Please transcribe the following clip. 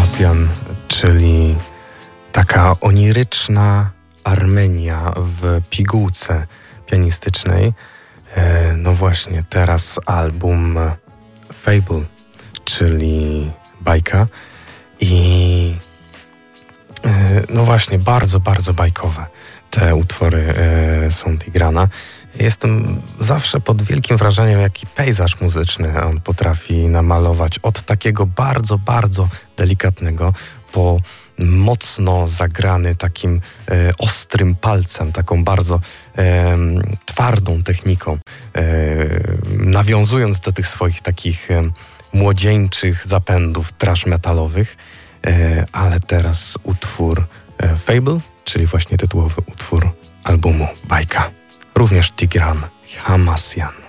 Hamasjan, czyli taka oniryczna Armenia w pigułce pianistycznej. No właśnie, teraz album Fable, czyli bajka. I no właśnie, bardzo, bardzo bajkowe te utwory są Tigrana. Jestem zawsze pod wielkim wrażeniem, jaki pejzaż muzyczny on potrafi namalować. Od takiego bardzo, bardzo delikatnego po mocno zagrany takim ostrym palcem, taką bardzo twardą techniką, nawiązując do tych swoich takich młodzieńczych zapędów thrash metalowych. Ale teraz utwór Fable, czyli właśnie tytułowy utwór albumu Bajka. Również Tigran Hamasjan.